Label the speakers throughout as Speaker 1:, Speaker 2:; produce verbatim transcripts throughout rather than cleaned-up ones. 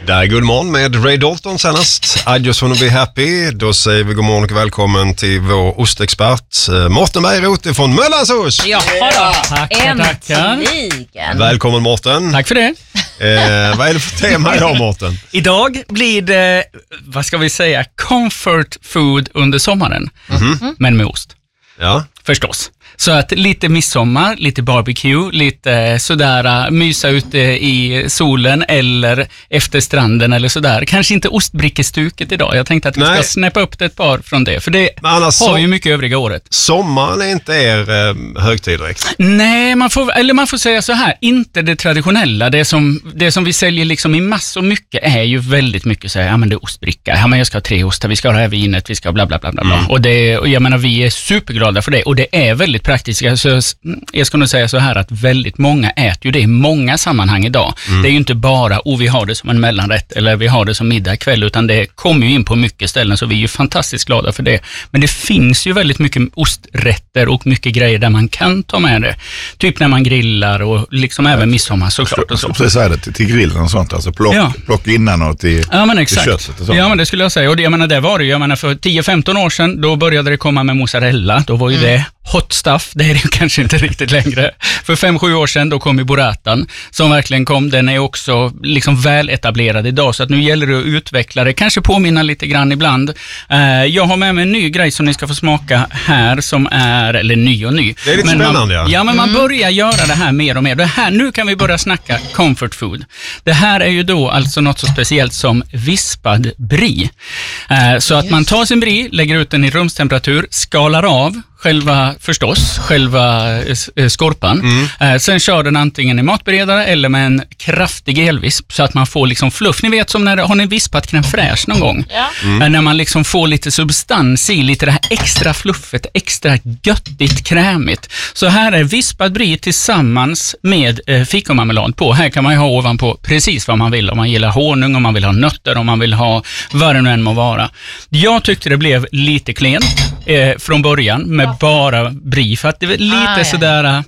Speaker 1: Där är god morgon med Ray Dalton senast. I just wanna be happy. Då säger vi god morgon och välkommen till vår ostexpert Mårten Bergroth från Möllandsås.
Speaker 2: Ja, då.
Speaker 3: Tackar, tackar.
Speaker 2: Äntligen.
Speaker 1: Välkommen Mårten.
Speaker 3: Tack för det.
Speaker 1: Eh, vad är det för tema idag, Mårten?
Speaker 3: Idag blir det, vad ska vi säga, comfort food under sommaren. Mm-hmm. Men med ost.
Speaker 1: Ja.
Speaker 3: Förstås. Så att lite midsommar, lite barbecue, lite sådär mysa ute i solen eller efter stranden eller sådär. Kanske inte ostbrickestuket idag. Jag tänkte att vi
Speaker 1: Nej.
Speaker 3: ska snäppa upp det ett par från det. För det
Speaker 1: annars
Speaker 3: har
Speaker 1: så...
Speaker 3: ju mycket övriga året.
Speaker 1: Sommaren är inte er eh, högtid direkt.
Speaker 3: Nej, man får, eller man får säga så här. Inte det traditionella. Det som, det som vi säljer liksom i massor mycket är ju väldigt mycket så här, ja men det är ostbricka. Ja men jag ska ha tre ostar, vi ska ha det här vinet, vi ska bla bla bla bla. Mm. Och, det, och jag menar, vi är superglada för det. Och det är väldigt praktiska. Så jag ska nog säga så här att väldigt många äter ju det i många sammanhang idag. Mm. Det är ju inte bara, och vi har det som en mellanrätt eller vi har det som middag kväll, utan det kommer ju in på mycket ställen, så vi är ju fantastiskt glada för det. Men det finns ju väldigt mycket osträtter och mycket grejer där man kan ta med det. Typ när man grillar och liksom ja, även midsommar såklart. Och så.
Speaker 4: Precis är det, till, till grillen och sånt. Alltså plock,
Speaker 3: ja.
Speaker 4: plock innan och till,
Speaker 3: ja, men exakt.
Speaker 4: till köttet och sånt.
Speaker 3: Ja, men det skulle jag säga. Och det, jag menar, det var det ju. Jag menar, för tio femton år sedan, då började det komma med mozzarella. Då var ju mm. det hot stuff. Det är det ju kanske inte riktigt längre. För fem sju år sedan, då kom ju burratan som verkligen kom. Den är också liksom väl etablerad idag. Så att nu gäller det att utveckla det. Kanske påminna lite grann ibland. Uh, jag har med mig en ny grej som ni ska få smaka här som är, eller ny och ny.
Speaker 1: Det är lite
Speaker 3: men
Speaker 1: spännande,
Speaker 3: man,
Speaker 1: ja.
Speaker 3: Ja, men man börjar göra det här mer och mer. Det här, nu kan vi börja snacka comfort food. Det här är ju då alltså något så speciellt som vispad brie. Uh, så att man tar sin brie, lägger ut den i rumstemperatur, skalar av själva, förstås, själva skorpan. Mm. Eh, sen kör den antingen i matberedare eller med en kraftig elvisp så att man får liksom fluff. Ni vet som när, har ni vispat crème fraîche någon gång? Ja. Mm. Eh, när man liksom får lite substans i, lite det här extra fluffet, extra göttigt, krämigt. Så här är vispad brie tillsammans med eh, fikonmarmelad på. Här kan man ju ha ovanpå precis vad man vill. Om man gillar honung, om man vill ha nötter, om man vill ha vad det nu än må vara. Jag tyckte det blev lite klent eh, från början med bara brie, för att det är lite ah, ja. sådär äh,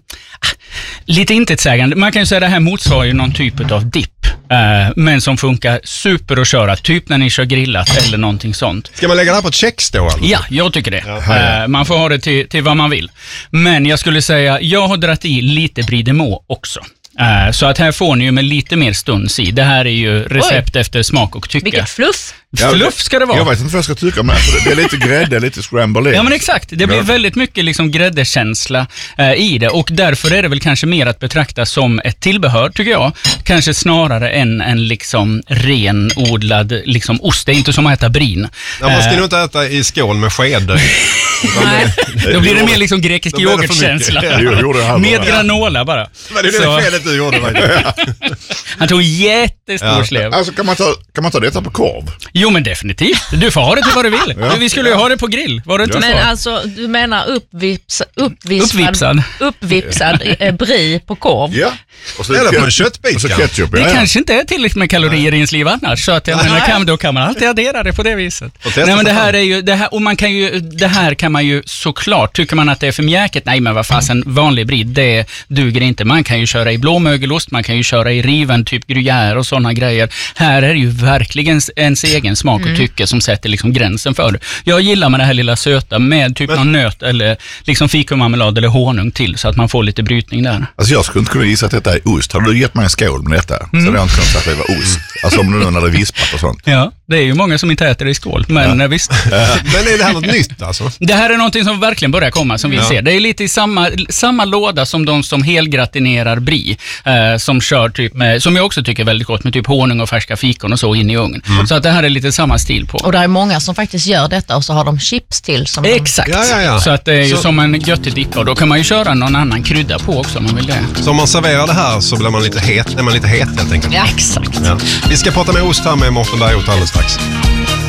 Speaker 3: lite intetsägande. Man kan ju säga att det här motsvarar ju någon typ av dipp, äh, men som funkar super att köra, typ när ni kör grillat eller någonting sånt.
Speaker 1: Ska man lägga det här på ett kex då? Alltså?
Speaker 3: Ja, jag tycker det.
Speaker 1: Ja, ja.
Speaker 3: Äh, man får ha det till, till vad man vill. Men jag skulle säga, jag har dratt i lite brie de meaux också. Uh, så att här får ni ju med lite mer stuns i. Det här är ju recept Oj. efter smak och tycke.
Speaker 2: Vilket fluff.
Speaker 3: Fluff ska det vara.
Speaker 4: Jag vet inte vad jag ska tycka med det. Det är lite grädde, lite scramble.
Speaker 3: Ja men exakt, det blir väldigt mycket liksom gräddekänsla uh, i det. Och därför är det väl kanske mer att betrakta som ett tillbehör, tycker jag. Kanske snarare än en liksom renodlad liksom ost. Det är inte som att äta brin.
Speaker 1: Ja, man ska uh, nog inte äta i skål med sked.
Speaker 3: Nej, då blir det mer liksom grekisk yoghurtkänsla.
Speaker 1: Ja.
Speaker 3: Med granola bara.
Speaker 1: Men det är det så. Felet du gjorde.
Speaker 3: Han tog jättestor ja. slev.
Speaker 4: Alltså kan man ta, kan man ta detta på korv?
Speaker 3: Jo men definitivt. Du får ha det till vad du vill. Ja. Vi skulle ju ha det på grill. Var det inte
Speaker 2: men
Speaker 3: så?
Speaker 2: alltså, du menar uppvips, uppvispad,
Speaker 3: uppvipsad,
Speaker 2: uppvipsad eh, brie på korv?
Speaker 4: Ja.
Speaker 1: Och så eller på en köttbit.
Speaker 4: Och så ketchup.
Speaker 3: Det
Speaker 4: ja, ja.
Speaker 3: kanske inte är tillräckligt med kalorier i ens liv annars. Så att jag menar, kan, då kan man alltid addera det på det viset. Nej men det här är ju, det här, och man kan ju, det här kan man ju såklart, tycker man att det är för mjäket, nej men vad fasen, vanlig brie, det duger inte. Man kan ju köra i blåmögelost, man kan ju köra i riven, typ gruyère och sådana grejer. Här är det ju verkligen ens egen smak och mm. tycke som sätter liksom gränsen för det. Jag gillar med det här lilla söta med typ men, någon nöt eller liksom fikonmarmelad eller honung till så att man får lite brytning där.
Speaker 4: Alltså jag skulle inte kunna gissa att detta är ost. Har du gett mig en skål med detta? Mm. Så hade jag inte kunnat säga att det var ost. Alltså om du nu när det vispat och sånt.
Speaker 3: Ja, det är ju många som inte äter det i skål, men ja. visst.
Speaker 1: Men är det här något nytt alltså?
Speaker 3: Det här är någonting som verkligen börjar komma som vi ja. ser. Det är lite i samma, samma låda som de som helgratinerar brie. Eh, som kör typ med, som jag också tycker är väldigt gott med typ honung och färska fikon och så in i ugn. Mm. Så att det här är lite samma stil på.
Speaker 2: Och det är många som faktiskt gör detta och så har de chips till. Som
Speaker 3: Exakt.
Speaker 2: De...
Speaker 3: Ja, ja, ja. Så att det är ju så... som en göttig dipp och då kan man ju köra någon annan krydda på också om man vill det.
Speaker 1: Så om man serverar det här så blir man lite het, är man lite het helt enkelt.
Speaker 3: Ja, exakt.
Speaker 1: Ja. Vi ska prata med ost här med Mårten Bergroth alldeles strax.